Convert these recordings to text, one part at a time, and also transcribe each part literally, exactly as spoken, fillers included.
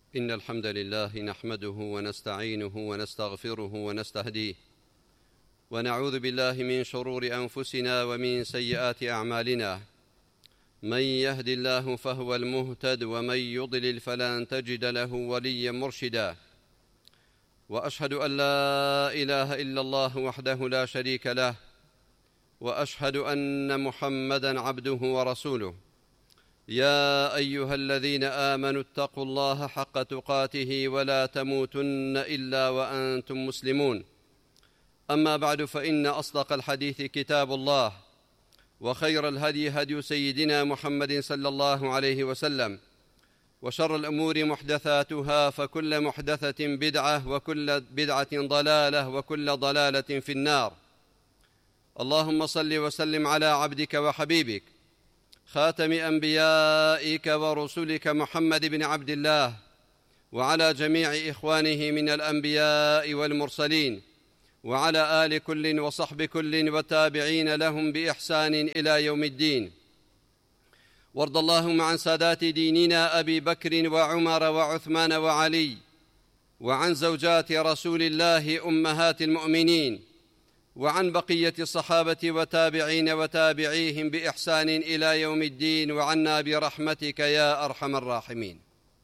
إن الحمد لله نحمده ونستعينه ونستغفره ونستهديه ونعوذ بالله من شرور أنفسنا ومن سيئات أعمالنا. من يهد الله فهو المهتد ومن يضلل فلن تجد له وليا مرشدا. وأشهد أن لا إله إلا الله وحده لا شريك له، وأشهد أن محمدًا عبده ورسوله. يا أيها الذين آمنوا اتقوا الله حق تقاته ولا تموتن إلا وأنتم مسلمون. أما بعد، فإن أصدق الحديث كتاب الله، وخير الهدي هدي سيدنا محمد صلى الله عليه وسلم، وشر الأمور محدثاتها، فكل محدثة بدعة، وكل بدعة ضلالة، وكل ضلالة في النار. اللهم صل وسلم على عبدك وحبيبك خاتم أنبيائك ورسلك محمد بن عبد الله، وعلى جميع إخوانه من الأنبياء والمرسلين، وعلى آل كل وصحب كل والتابعين لهم بإحسان إلى يوم الدين. وارض اللهم عن سادات ديننا أبي بكر وعمر وعثمان وعلي، وعن زوجات رسول الله أمهات المؤمنين، وعن بقية الصحابة وتابعين وتابعيهم بإحسان إلى يوم الدين، وعنا برحمتك يا أرحم الراحمين.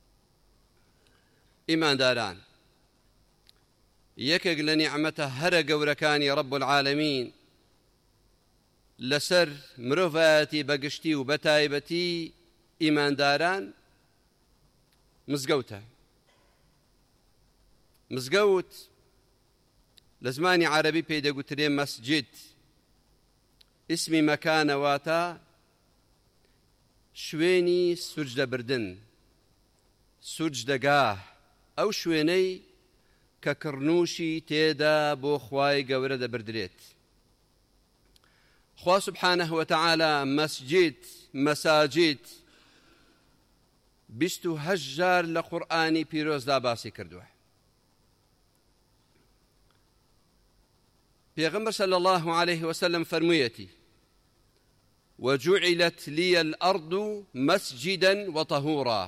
إيمان داران، یەکێک لە نیعمەتە هەرە گەورەکانی رب العالمین لەسەر مرۆڤایەتی بەگشتی و بەتایبەتی ئیمانداران مزگەوتە. مزگەوت لە زمانی عەرەبی پێی دەگوترێ مەسجد. ئیسمی مەکانەواتە شوێنی سوجدەبردن، سوجدەگاه، ئەو شوێنەی کە کڕنووشی تێدا بۆ خوای گەورە دەبردرێت. خوا سبحانه وتعالى مەسجد، مەساجد بیست و هەشت جار لە قورئانی پیرۆزدا باسی کردووە. پێغەمبەر صلی الله عليه وسلم فەرموویەتی: وجعلت لي الأرض مسجدا وطهورا.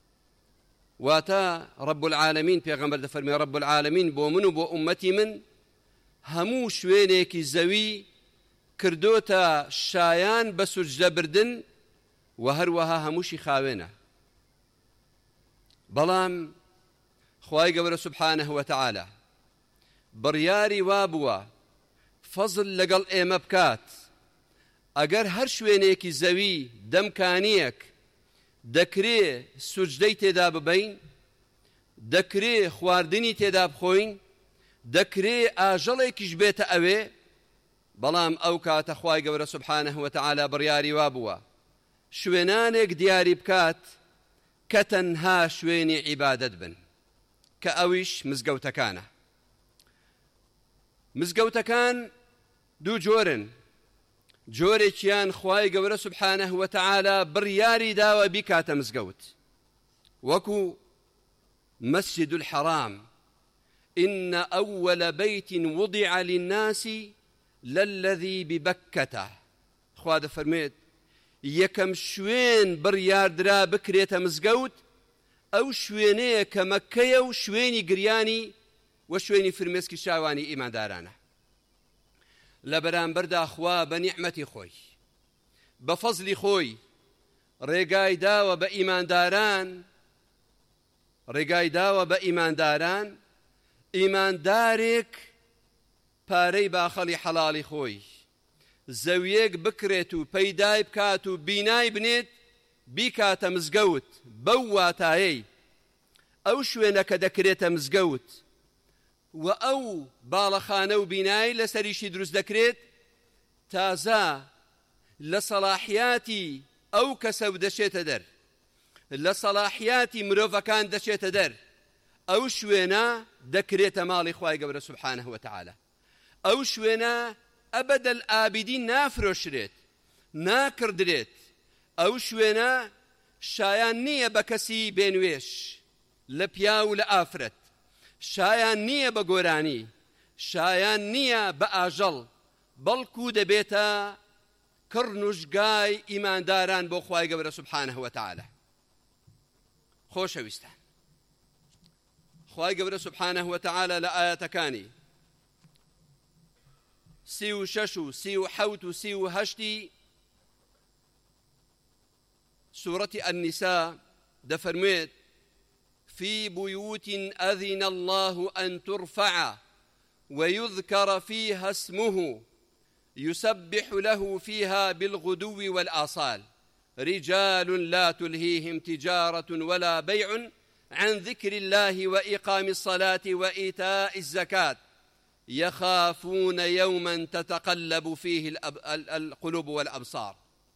واتا رب العالمين پێغەمبەر دەفەرمێ رب العالمين بۆ من و بۆ ئومەتی من هەموو شوێنێکی زەوی کردۆتە شایان بە سوجدەبردن، و هەروەها هەمووشی خاوێنە. بەڵام خوای گەورە سبحانه وتعالى بڕیاری وابووە فەزل لەگەڵ ئێمە بکات. ئەگەر هەر شوێنێکی زەوی دەمکانیەک دەکرێ سوجدەی تێدا ببەین، دەکرێ خواردنی تێدا بخۆین، دەکرێ ئاژەڵێکیش بێتە ئەوێ، بەڵام ئەو کاتە خوای گەورە سبحانه وتعالى بڕیاری وابووە شوێنانێک دیاری بکات کە تەنها شوێنی عیبادەت بن، کە ئەویش مزگەوتەکانە. مزگەوتەکان دوو جۆرن. جۆرێکیان خوای گەورە سبحانه وتعالى بڕیاری داوە بیکاتە مزگەوت، وەکو مسجد الحرام. إن أول بيت وضع للناس للذي ببكة. خوا دەفەرمێت یەکەم شوێن بڕیاردرا بکرێتە مزگەوت ئەو شوێنەیە کە مەککەیە و شوێنی گریانی و شوێنی فرمێسکی شاوانی ئیماندارانە. لە بەرامبەردا خوا بە نیعمەتی خۆی، بە فەزلی خۆی ڕێگای داوە بە ئیمانداران، ڕێگای داوە بە ئیمانداران ئیماندارێک پارەی باخەڵی حەڵاڵی خۆی زەویەک بکرێت و پەیدای بکات و بینای بنێت بیکاتە مزگەوت. بەو واتایەی ئەو شوێنە کە دەکرێتە مزگەوت و ئەو باڵەخانە و بینایی لەسەریشی دروست دەکرێت، تازە لە سەلاحیاتی ئەو کەسە دەچێتە دەر، لە سەلاحیاتی مرۆڤەکان دەچێتە دەر. ئەو شوێنە دەکرێتە ماڵی خوای گەورە سبحانه وتعالى. ئەو شوێنە ئەبەدەل ئابیدین نافرۆشرێت، ناکردرێت. ئەو شوێنە شایان نییە بە کەسی بێنوێش لە پیا و لە ئافرەت، شایان نییە بە گۆرانی، شایان نییە بە ئاژەڵ، بەڵکو دەبێتە کڕنوشگای ئیمانداران بۆ خوای گەورە سبحانه وتعالى. خۆشەویستان، خوای گەورە سبحانه وتعالى لە ئاەتەکانی سی و شەش و سی و حەوت و سی و هەشتی سورة النساء دفرميت في بيوت أذن الله أن ترفع ويذكر فيها اسمه يسبح له فيها بالغدو والآصال رجال لا تلهيهم تجارة ولا بيع عن ذكر الله وإقام الصلاة وإيتاء الزكاة يخافون يوما تتقلب فيه القلوب والأبصار.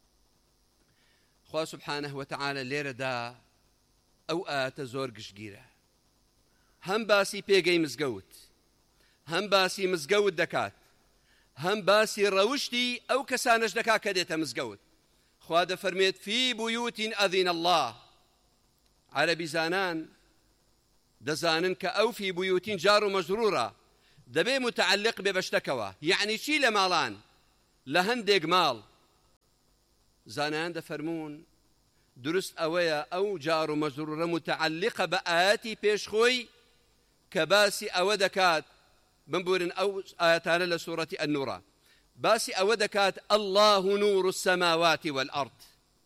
خوا سبحانه وتعالى لێرەدا ئەو ئاەتە زۆر گشتگیرە. هەم باسی پێگەی مزگەوت، هەم باسی مزگەوت دەکات، هەم باسی ڕەوشتی ئەو کەسانەش دەکات کە دێتە مزگەوت. خوا دەفەرمێت فی بویوتین ئەذین الله. عەرەبی زانان دەزانن کە ئەو فی بویوتین جار و مەجرورە دەبێ متعلق بێ بە شتەکەوە. یعنی چی لە ماڵان؟ لە هەندێک ماڵ زانایان دەفەرمون دروست ئەوەیە ئەو جار و مەجرورە متعلقە بە ئاەتی پێشخۆی کە باسی ئەوە دەکات. بمبورن ئەو ئاەتانە لە سوورەتی ئەننوورە باسی ئەوە دەکات الله نور السماوات والأرض.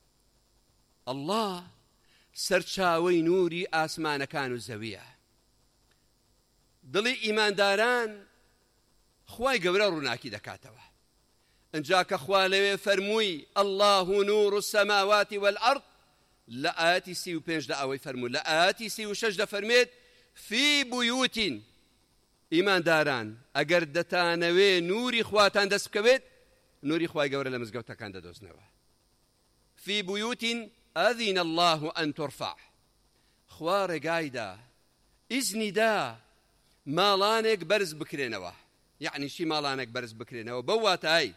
الله سەرچاوەی نوری ئاسمانەکان و زەویە. دڵی ئیمانداران خوای گەورە ڕووناکی دەکاتەوە. انجا کە خوا لەوێ فەرمووی الله نور السماوات والأرض لە ئاەتی سی و پێنجدا ئەوەی فەرموو. لە ئاەتی سی و شەش دەفەرمێت فی بویوتین. ئیمانداران ئەگەر دەتانەوێ نوری خواتان دەست بکەوێت نوری خوای گەورە لە مزگەوتەکان دەدۆزنەوە. فی بویوتین ئەذین الله ئەن ترفع. خوا ڕێگایدا ئیزنی دا ماڵانێک بەرز بکرێنەوە. یعنی چی ماڵانێک بەرز بکرێنەوە؟ بەو واتای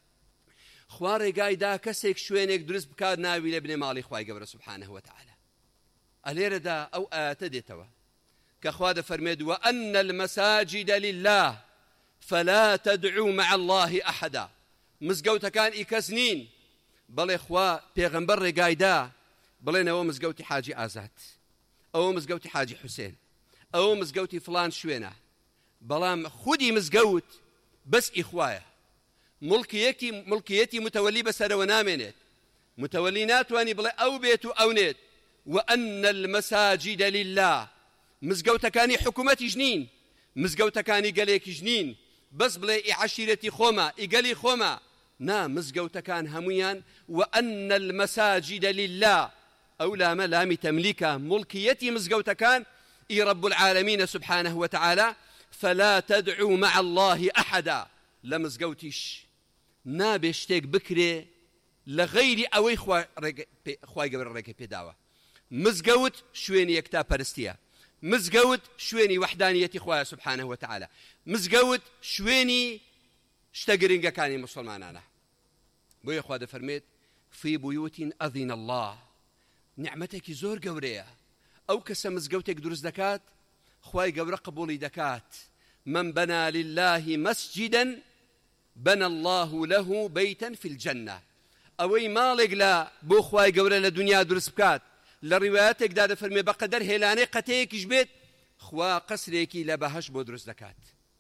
خوا ڕێگایدا کەسێک شوێنێک دروست بکات ناوی لە بنێ ماڵی خوای گەورە سبحانه وتعالى. ئەلێرەدا ئەو ئاەتە دێتەوە کە خوا دەفەرمێت وأن المساجد لله فلا تدعوا مع الله أحدا. مزگەوتەکان ئی کەس نین. بەڵێ خوا پێغەمبەر ڕێگایدا بڵێنەوە مزگەوتی حاجی ئازاد، ئەوە مزگەوتی حاجی حوسێن، ئەوە مزگەوتی فلان شوێنە. بەڵام خودی مزگەوت بەس ئیخوایە. مڵکیەتی مڵکیەتی متەوەلی بەسەرەوە نامێنێت. متەوەلی ناتوانی بڵێ ئەو بێت و ئەو نێت. وأن المساجد لله. مزگەوتەکانی حکوومەتیش نین، مزگەوتەکانی گەلێکیش نین بەس بڵێ ئی عەشیرەتی خۆمە، ئی گەلی خۆمە. نا، مزگەوتەکان هەموویان وأن المساجد لله. ئەو لامە لامی تەملیکە، مڵکیەتی مزگەوتەکان ئی رب العالمین سبحانه وتعالى. فلا تدعوا مع الله أحدا. لە مزگەوتیش نابێ شتێک بکرێ لە غەیری ئەوەی خوای گەورە ڕێگەی پێداوە. مزگەوت شوێنی یەکتاپەرستیە. مزگەوت شوێنی وەحدانیەتی خوایە سبحانه وتعالى. مزگەوت شوێنی شتە گرنگەکانی مسلمانانە. بۆیە خوا دەفەرمێت فی بویوتین ئەذین الله. نعمەتێکی زۆر گەورەیە. ئەو کەسە مزگەوتێک دروست دەکات خوای گەورە قبوڵی دەکات. من بنا لله مسجدا بنى الله له بيتا في الجنة. ئەوەی ماڵێک لە بۆ خوای گەورە لە دنیا دروست بکات لە ڕیوایەتێکدا دەفەرمێ بەقەدەر هێلانەی قەتەیەکیش بێت خوا قەسرێکی لە بەهەشت بۆ دروست دەکات.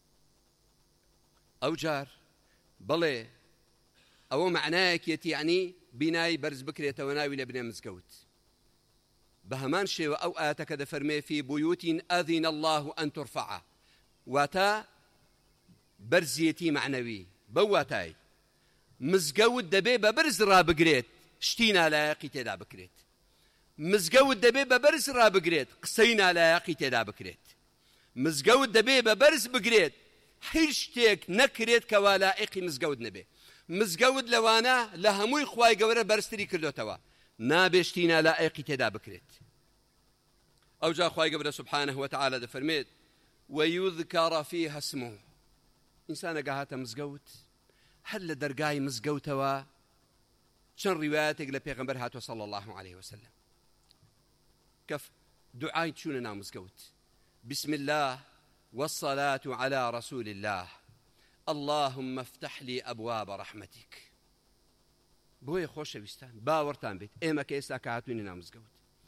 ئەو جار بڵێ ئەوە معنایەکێتی یعنی بینایی بەرز بکرێتەوە ناوی لە بنێ مزگەوت. بە هەمان شێوە ئەو ئاەتەکە دەفەرمێ فی بویوتین ئەذین الله ئەن ترفع. واتە بەرزیەتی معنەوی. بەو واتای مزگەوت دەبێ بە بەرز ڕابگرێت، شتی نالایەقی تێدا بکرێت. مزگەوت دەبێ بە بەرز ڕابگرێت، قسەی نالایەقی تێدا بکرێت. مزگەوت دەبێ بە بەرز بگرێت، هیچ شتێک نەکرێت کەوا لایەقی مزگەوت نەبێ. مزگەوت لەوانە لە هەمووی خوای گەورە بەرزتری کردوتەوە، نابێ شتی نالایەقی تێدا بکرێت. ئەو جا خوای گەورە سبحانه وتعالى دەفەرمێت ويذكر فيها اسمه. ئینسانە گەهاتە مزگەوت هەر لە دەرگای مزگەوتەوە چەند ڕیوایەتێک لە پێغەمبەر هاتووە صلی الله عليه وسلم کە دوعای چوونە ناو مزگەوت. بسم الله والصلاة على رسول الله اللهم افتح لي أبواب رحمتك. بۆیە خۆشەویستان باوەڕتان بێت ئێمە کە ئێستا کە هاتووینە ناو مزگەوت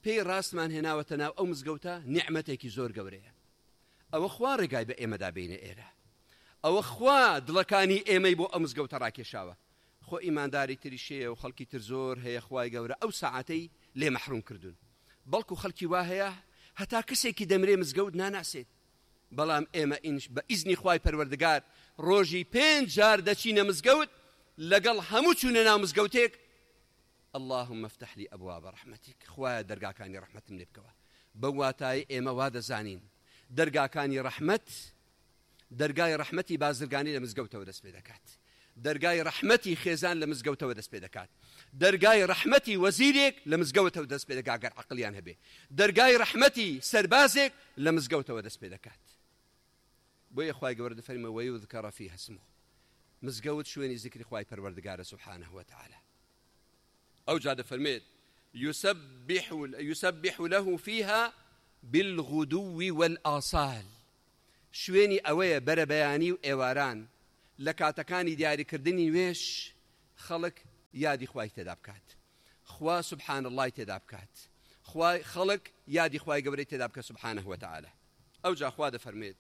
پێی ڕاستمان هێناوەتە ناو ئەو مزگەوتە نیعمەتێکی زۆر گەورەیە. ئەوە خوا ڕێگای بە ئێمەدا بینە ئێرە، ئەوە خوا دڵەکانی ئێمەی بۆ ئەو مزگەوتە ڕاکێشاوە. خۆ ئیمانداری تریشەیە و خەڵکی تر زۆر هەیە خوای گەورە ئەو سەعاتەی لێ مەحروم کردوون. بەڵکو خەڵکی وا هەیە هەتا کەسێکی دەمرێ مزگەوت ناناسێت. بەڵام ئێمە ئینش بە ئیزنی خوای پەروەردگار ڕۆژی پێنج جار دەچینە مزگەوت، لەگەڵ هەموو چوونە ناو مزگەوتێک اللهم افتح لي أبواب رحمتك، خوایە دەرگاکانی ڕەحمەتم لێ بکەوە. بەو واتای ئێمە وا دەزانین دەرگاکانی ڕەحمەت، دەرگای ڕەحمەتی بازرگانی لە مزگەوتەوە دەست پێ دەکات، دەرگای ڕەحمەتی خێزان لە مزگەوتەوە دەست پێ دەکات، دەرگای ڕەحمەتی وەزیرێک لە مزگەوتەوە دەست پێ دەکات گەر عەقڵیان هەبێ، دەرگای ڕەحمەتی سەربازێک لە مزگەوتەوە دەست پێ دەکات. بۆیە خوای گەورە دەفەرمێ وەیوذکەڕ فیها اسمه، مزگەوت شوێنی ذکری خوای پەروەردگارە سوبحانه وتعالى. ئەو جا دەفەرمێت يسبح يسبح له فيها بالغدو والآصال، شوێنی ئەوەیە بەرە بەیانی و ئێواران لە کاتەکانی دیاریکردنی نوێش خەڵک یادی خوای تێدا بکات، خوا سبحان الله تێدا بکات، خوای خەڵک یادی خوای گەورەی تێدا بکات سبحانه وتعالى. ئەو جا خوا دەفەرمێت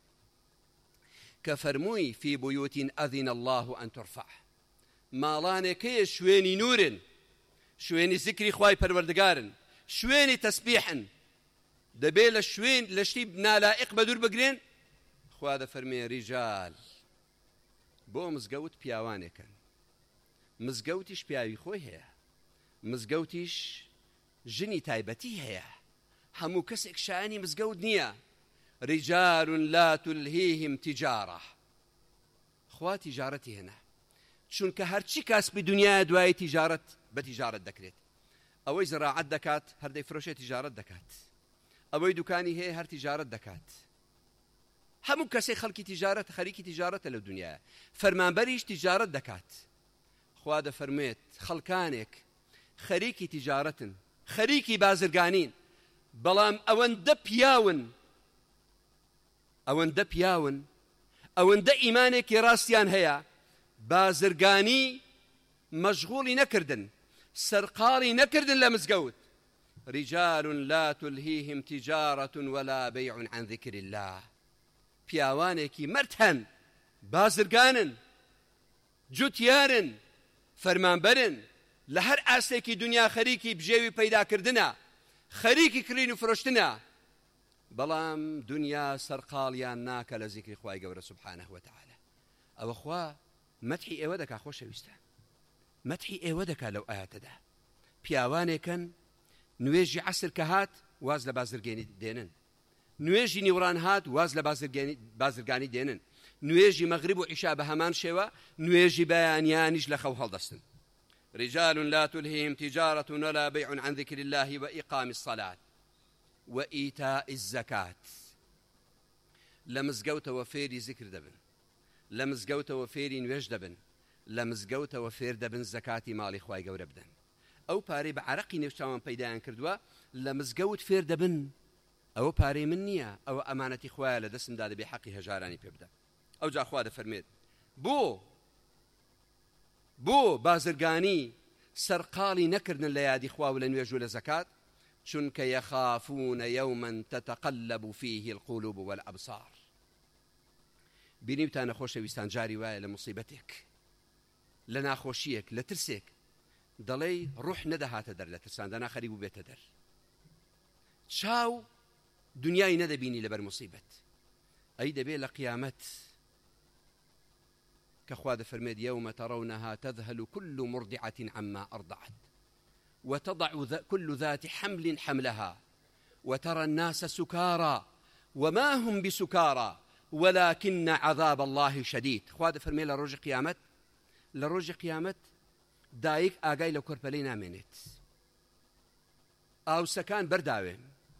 کە فەرمووی فی بویوت ئەذن الله ئەن ترفع، ماڵانێکەیە شوێنی نورن، شوێنی ذکری خوای پەروەردگارن، شوێنی تەسبیحن، دەبێ لە شوێن لە شتی نالائق بە دوور بگرێن. خوا دەفەرمێ ریجال، بۆ مزگەوت پیاوانێکن، مزگەوتیش پیاوی خۆی هەیە، مزگەوتیش ژنی تایبەتی هەیە، هەموو کەسێک شایانی مزگەوت نییە. ریجال لا تلهیهم تجارە، خوا تیجارەتی هێنا، چونکە هەرچی کاسبی دنیای دوای تیجارەت بە تیجارەت دەکرێت. ئەوەی زراعەت دەکات هەردەی فرۆشێ تیجارەت دەکات، ئەوەی دوکانی هەیە هەر تیجارەت دەکات. هەموو کەسێک خەڵکی تیجارەت خەریکی تیجارەتە لەو دنیایە، فەرمانبەریش تیجارەت دەکات. خوا دەفەرمێت خەڵکانێک خەریکی تیجارەتن، خەریکی بازرگانین، بەڵام ئەوەندە پیاون، ئەوەندە پیاون، ئەوەندە ئیمانێکی ڕاستیان هەیە، بازرگانی مەشغوڵی نەکردن، سەرقاڵی نەکردن لە مزگەوت. رجال لا تلهيهم تجارة ولا بيع عن ذكر الله، پیاوانێکی مرد هەن، بازرگانن، جوتیارن، فەرمانبەرن، لە هەر ئاستێکی دنیا خەریکی بژێوی پەیداکردنە، خەریکی کڕین و فرۆشتنە، بەڵام دنیا سەرقاڵیان ناکە لە ذیکری خوای گەورە سوبحانه وتعالى. ئەوە خوا مەدحی ئێوە دەکا خۆشەویستان، مەدحی ئێوە دەکا لەو ئاەتەدا. پیاوانێکن نوێژی عەسر کە هات واز لە بازرگێنی دێنن، نوێژی نیوڕان هات واز لە بازرگانی دێنن، نوێژی مەغریب و عیشا بە هەمان شێوە، نوێژی بەیانیانیش لە خەو هەڵدەستن. رجال لا تلهيهم تجارة ولا بيع عن ذكر الله وإقام الصلاة وإيتاء الزكاة. لمزگەوتەوە فێری ذکر دەبن، لە مزگەوتەوە فێری نوێژ دەبن، لە مزگەوتەوە فێر دەبن زەکاتی ماڵی خوای گەورە بدەن. ئەو پارەی بە عەرەقی نێوچاوان پەیدایان کردووە لە مزگەوت فێر دەبن، ئەوە پارەی من نییە، ئەوە ئەمانەتی خوایە لە دەستمدا دەبێ حەقی هەژارانی پێ بدە. ئەو جا خوا دەفەرمێت بۆ بۆ بازرگانی سەرقاڵی نەکردن لە یادی خوا و لە نوێژ و لە زەکات، چونکە یەخافون یەومەن تەتەقەلەب فیه القولوب والأبصار. بینیوتانە خۆشەویستان جاری وایە لە موسیبەتێک، لە ناخۆشیەک، لە ترسێک دەڵێ ڕوح نەدەهاتە دەر لە ترسان، دەنا خەریب و بێتە دەر، چاو دنیای نەدەبینی لەبەر موسیبەت. ئەی دەبێ لە قیامەت کە خوا دەفەرمێت یەومە تەڕەونەها تەذهەل كل مرضعة عما أرضعت وتضع كل ذات حمل حملها وترى الناس سكارى وما هم بسكارى ولكن عذاب الله شديد. خوا دەفەرمێت لە ڕۆژی قیامەت، لە ڕۆژی قیامەت دایک ئاگای لە کۆرپەلەی نامێنێت، ئاوسەکان بەرداوێن،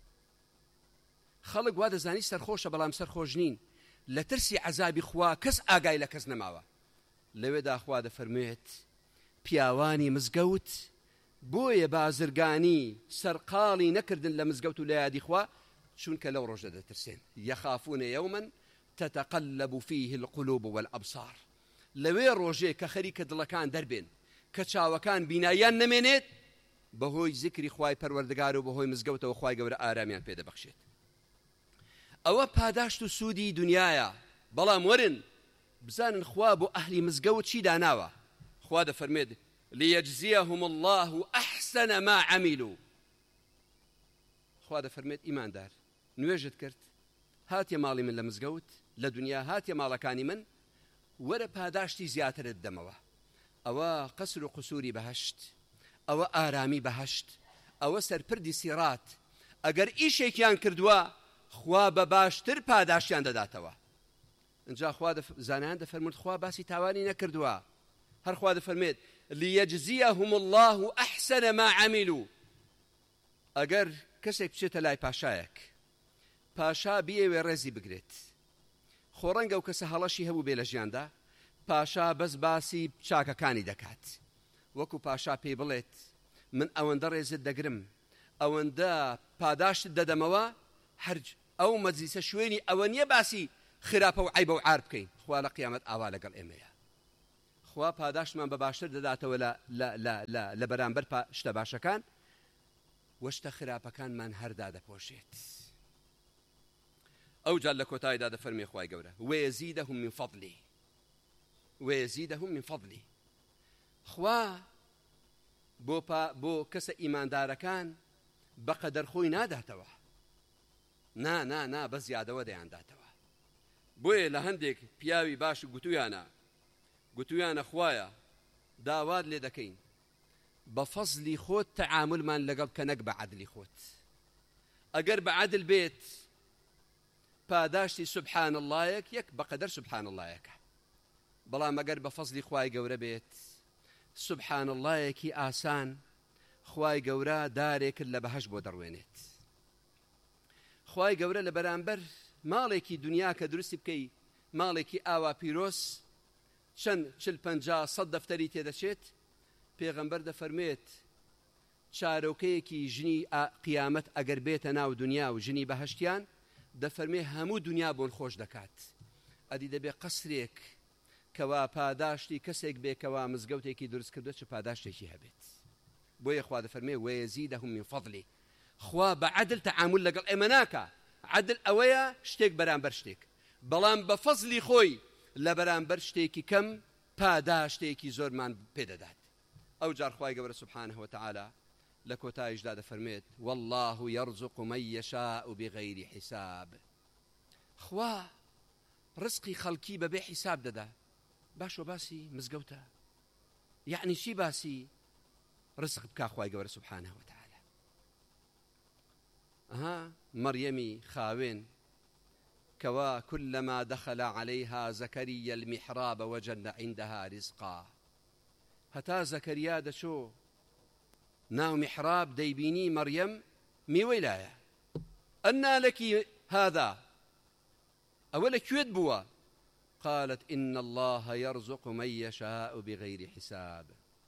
خەڵک وا دەزانی سەرخۆشە بەڵام سەرخۆش نین، لە ترسی عەزابی خوا کەس ئاگای لە کەس نەماوە. لەوێدا خوا دەفەرمێت پیاوانی مزگەوت بۆیە بازرگانی سەرقاڵی نەکردن لە مزگەوت و لە یادی خوا، چونکە لەو ڕۆژە دەترسێن. یەخافون یەومەن تەتەقەلەب فیه القلوب والأبصار، لەوێ ڕۆژێ کە خەریکە دڵەکان دەربێن، کە چاوەکان بینایان نەمێنێت، بەهۆی زیکری خوای پەروەردگار و بەهۆی مزگەوتەوە خوای گەورە ئارامیان پێدەبەخشێت. ئەوە پاداشت و سوودی دنیایە. بەڵام وەرن بزانن خوا بۆ ئەهلی مزگەوت چی داناوە. خوا دەفەرمێت ليجزيهم الله أحسن ما عملوا. خوا دەفەرمێت ئیماندار نوێژت کرد هاتیە ماڵی من لە مزگەوت لە دنیا هاتیە ماڵەکانی من وەرە پاداشتی زیاترت دەمەوە. ئەوە قەسر و قسووری بەهەشت، ئەوە ئارامی بەهەشت، ئەوە سەرپردی سیڕات. ئەگەر ئیشێکیان کردووە خوا بە باشتر پاداشیان دەداتەوە. اینجا خوا زانایان دەفەرموون خوا باسی تاوانی نەکردووە. هەر خوا دەفەرمێت ليجزيهم الله أحسن ما عملوا. ئەگەر کەسێک بچێتە لای پاشایەک، پاشا بیەوێ ڕێزی بگرێت، خۆ ڕەنگە و کەسە هەڵەشی هەبوو بێ لە ژیاندا، پاشا بەس باسی چاکەکانی دەکات. وەکو پاشا پێی بڵێت من ئەوەندە ڕێزت دەگرم، ئەوەندە پاداشت دەدەمەوە، هەرج ئەو مەجلیسە شوێنی ئەوە نییە باسی خراپە و عیبە و عار بکەین. خوا لە قیامەت ئاوا لەگەڵ ئێمەیە. خوا پاداشمان بە باشتر دەداتەوە لە بەرامبەر شتە باشەکان، وەشتە خراپەکانمان هەردا دەپۆشێت. ئەو جار لە کۆتاییدا دەفەرمێ خوای گەورە وەیەزیدەهم من فەضلی وەیەزیدەهم من فەضلی. خوا بۆ بۆ کەسە ئیماندارەکان بەقەدەر خۆی ناداتەوە، نا نا نا بە زیادەوە دەیانداتەوە. بۆیە لە هەندێک پیاوی باش گوتویانە گوتویانە خوایە داوات لێ دەکەین بە فەزلی خۆت تەعاملمان لەگەڵ کە نەک بە عەدلی خۆت. ئەگەر بە عەدل بێت پاداشتی سبحان اللهیەک یەک بەقەدەر سبحان اللهیەکە. بەڵام ئەگەر بە فەزلی خوای گەورە بێت سبحان اللهیەکی ئاسان خوای گەورە دارێکت لە بەهەشت بۆ دەڕوێنێت. خوای گەورە لە بەرامبەر ماڵێکی دنیا کە دروستی بکەی ماڵێکی ئاوا پیرۆس چەند چل پەنجا سەد دەفتەری تێدەچێت، پێغەمبەر دەفەرمێت چارۆکەیەکی ژنی قیامەت ئەگەر بێتە ناو دنیا و ژنی بەهەشتیان دەفەرمێ هەموو دنیا بۆن خۆش دەکات. ئەدی دەبێ قەسرێک کەوا پاداشتی کەسێک بێکەوە مزگەوتێکی دروست کردووە چ پاداشتێکی هەبێت. بۆیە خوا دەفەرمێ وەیەزیدەهم من فەضلی. خوا بە عەدل تەعامل لەگەڵ ئێمە ناکا. عەدل ئەوەیە شتێک بەرامبەر شتێک، بەڵام بە فەزلی خۆی لە بەرامبەر شتێکی کەم پاداشتێکی زۆرمان پێدەدات. ئەو جار خوای گەورە سبحانه وتعالى لە کۆتاییشدا دەفەرمێت والله يرزق من يشاء بغير حساب. خوا ڕزقی خەڵکی بەبێ حیساب دەدا. باشۆ باسی مزگەوتە یعنی چی باسی ڕزق بکا خوای گەورە سبحانه وتعالى. ئەها مەریەمی خاوێن كوا كلما دخل عليها زكريا المحراب وجد عندها رزقا. هتا زكريا دشو ناو محراب ديبيني مريم ميويلايا أنى لك هذا أولا كيد بوا قالت إن الله يرزق من يشاء بغير حساب.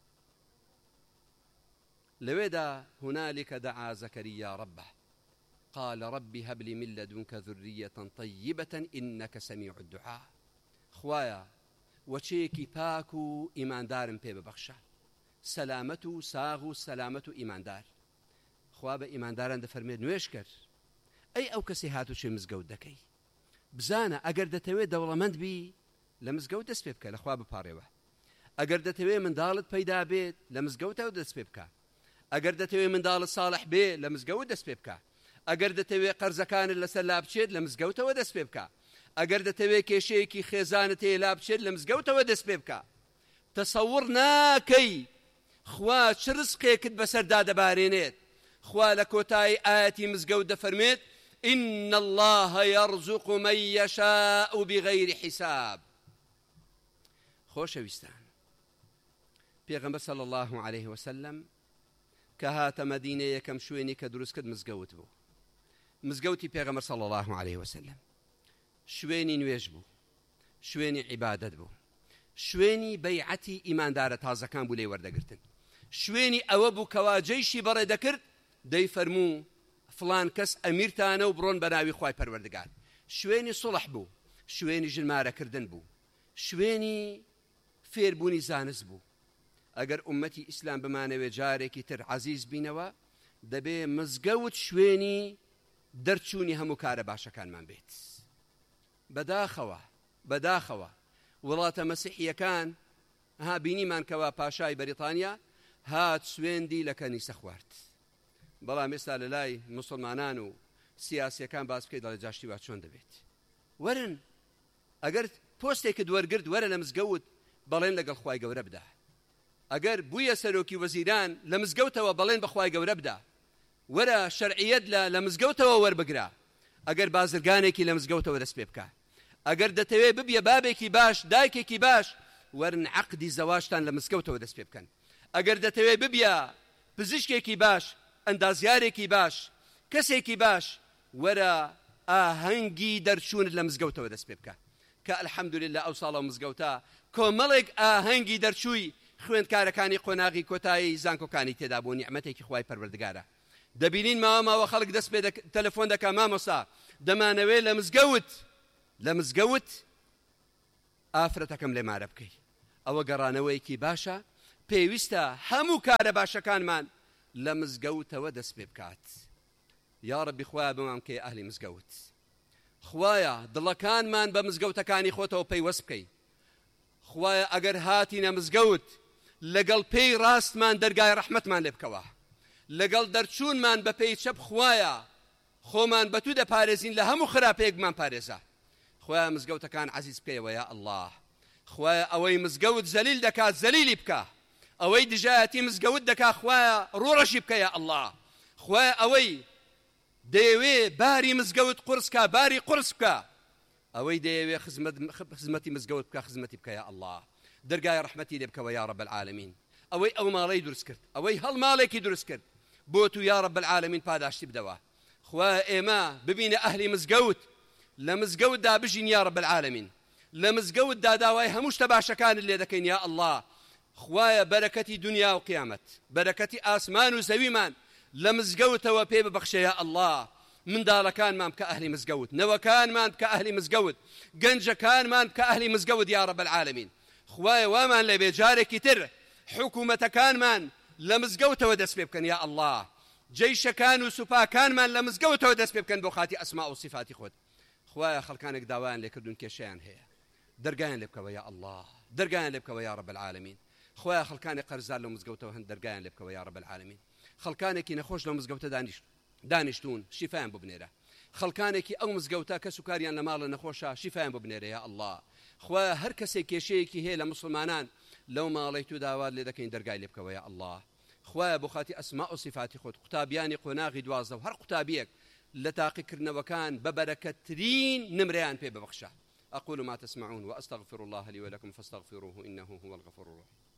لودا هنالك دعا زكريا ربه قال رب هب لي من لدنك ذرية طيبة إنك سميع الدعاء. خوايا وشيكي باكو إيمان دار بي ببخشا سلامتو ساغو سلامتو إيمان دار. خوا بإيمان داران دفرمي نويشكر أي أو كسي هاتو شي مزقود دكي بزانا أقر دتوي دولمند بي لمزقود دس بيبكا لخوا بباريوه. أقر دتوي من دالت بيدا بيت لمزقود دس بيبكا. أقر دتوي من دالت صالح بي لمزقود دس بيبكا. ئەگەر دەتەوێ قەرزەکانت لەسەر لا بچێت لە مزگەوتەوە دەست پێ بکە. ئەگەر دەتەوێ کێشەیەکی خێزانت هەیە لا بچێت لە مزگەوتەوە دەست پێ بکە. تەسەوڕ ناکەی خوا چ ڕزقێکت بەسەردا دەبارێنێت. خوا لە کۆتایی ئاەتی مزگەوت دەفەرمێت إن الله يرزق من يشاء بغير حساب. خۆشەویستان پێغەمبەر صلی الله عليه وسلم کە هاتە مەدینە یەکەم شوێنی کە دروست کرد مزگەوت بوو. مزگەوتی پێغەمبەر صلی الله عليه وسلم شوێنی نوێژ بوو، شوێنی عیبادەت بوو، شوێنی بەیعەتی ئیماندارە تازەکان بوو لێ وەردەگرتن، شوێنی ئەوە بوو کەوا جەیشی بەڕێ دەکرد دەیفەرموو فڵان کەس ئەمیرتانە و بڕۆن بە ناوی خوای پەروەردگار. شوێنی سوڵح بوو، شوێنی ژمارەکردن بوو، شوێنی فێربوونی زانست بوو. ئەگەر ئومەتی ئیسلام بمانەوێ جارێکی تر عەزیز بینەوە دەبێ مزگەوت شوێنی دەرچوونی هەموو کارە باشەکانمان بێت. بەداخەوە بەداخەوە وڵاتە مەسیحیەکان ها بینیمان کەوا پاشای بەریتانیا هات سوێندی لە کەنیسە خوارد. بەڵام ئێستا لە لای موسڵمانان و سیاسیەکان باس بکەیت دەڵێ جاشتی وا چۆن دەبێت. وەرن ئەگەر پۆستێکت وەرگرت وەرە لە مزگەوت بەڵێن لەگەڵ خوای گەورە بدە. ئەگەر بوویە سەرۆکی وەزیران لە مزگەوتەوە بەڵێن بە خوای گەورە بدە. وەرە شەرعیەت لە مزگەوتەوە وەربگرە. ئەگەر بازرگانێکی لە مزگەوتەوە دەست پێ بکە. ئەگەر دەتەوێت ببیە بابێکی باش دایکێکی باش وەرن عەقدی زەواجتان لە مزگەوتەوە دەست پێ بکەن. ئەگەر دەتەوێت ببیە پزیشکێکی باش ئەندازیارێکی باش کەسێکی باش وەرە ئاهەنگی دەرچوونت لە مزگەوتەوە دەست پێ بکە کە ئەلحەمدولێللا ئەو ساڵە مزگەوتە کۆمەڵێک ئاهەنگی دەرچووی خوێندکارەکانی قۆناغی کۆتایی زانکۆکانی تێدا بوو نیعمەتێکی خوای پەروەردگارە. دەبینین ماوە ماوە خەڵک دەست پێ تەلەفۆن دەکا مامۆستا دەمانەوێت لە مزگەوت لە مزگەوت ئافرەتەکەم لێمارە بکەی. ئەوە گەڕانەوەیەکی باشە پێویستە هەموو کارە باشەکانمان لە مزگەوتەوە دەست پێ بکات. یا ڕەبی خوایە بمان کێ ئەهلی مزگەوت. خوایە دڵەکانمان بە مزگەوتەکانی خۆتەوە پەیوەست بکەی. خوایە ئەگەر هاتینە مزگەوت لەگەڵ پێی ڕاستمان دەرگای ڕەحمەتمان لێ بکەوە. لەگەڵ دەرچوونمان بە پێی چەپ خوایە خۆمان بە تو دەپارێزین لە هەموو خراپەیەکمان پارێزە. خوایە مزگەوتەکان عەزیز بکەیەوە یا ئەڵڵاه. خوایە ئەوەی مزگەوت زەلیل دەکات زەلیلی بکە. ئەوەی دژایەتی مزگەوت دەکا خوایە ڕوڕەشی بکە یا ئەڵڵاه. خوایە ئەوەی دەیەوێ باری مزگەوت قورس بکە باری قورس بکە. ئەوەی دەیەوێ خزمەتی مزگەوت بکە خزمەتی بکە یا ئەڵڵاه. دەرگای ڕەحمەتی لێ بکەوە یا ڕەب العالەمین. ئەوەی ئەو ماڵەی دروست کرد ئەوەی هەڵماڵێکی دروست کرد بۆ تو یا ڕەب العالەمین پاداشتی بدەوە. خوایە ئێمە ببینە ئەهلی مزگەوت لە مزگەوتدا بژین یا ڕەب العالەمین. لە مزگەوتدا داوای هەموو شتە باشەکانت لێ دەکەین یا ئەڵڵاه. خوایە بەرەکەتی دنیا و قیامەت بەرەکەتی ئاسمان و زەویمان لە مزگەوتەوە پێ ببەخشە یا ئەڵڵاه. منداڵەکانمان بکە ئەهلی مزگەوت نەوەکانمان بکە ئەهلی مزگەوت گەنجەکانمان بکە ئەهلی مزگەوت یا ڕەب العالەمین. خوایە وامان لەبێ جارێکی تر حکوومەتەکانمان لە مزگەوتەوە دەست پێ بکەن یا ئەڵڵاه. جەیشەکان و سوپاکانمان لە مزگەوتەوە دەست پێ بکەن بۆ خاتی ئەسما و صفاتی خۆت. خوایە خەڵکانێک داوایان لێکردون کێشەیان هەیە دەرگایان لێ بکەوە یا ئەڵڵاه. دەرگایان لێ بکەوە یا ڕەب العالەمین. خوایە خەڵکانێک قەرزدار لە مزگەوتەوە هەن دەرگایان لێ بکەوە یا ڕەب العالەمین. خەڵکانێکی نەخۆش لە مزگەوتە دانیشت دانیشتون شیفایان بۆ بنێرە. خەڵکانێکی ئەو مزگەوتە کەس و کاریان لە ماڵە نەخۆشە شیفایان بۆ بنێرە یا ئەڵڵاه. خوایە هەر کەسێک کێشەیەکی هەیە لە مسلمانان لەو ماڵەی تو داوات لێ دەکەین دەرگای لێ بکەوە یا ئەڵڵاه. خوایە بۆ خاتی ئەسما و صفاتی خۆت قوتابیانی قۆناغی دوازدە و هەر قوتابیەک لە تاقیکردنەوەکان بە بەرەکەترین نمرەیان پێ ببەخشە. أقول ما تسمعون وأستغفر الله لي ولكم فاستغفروه إنه هو الغفور الرحيم.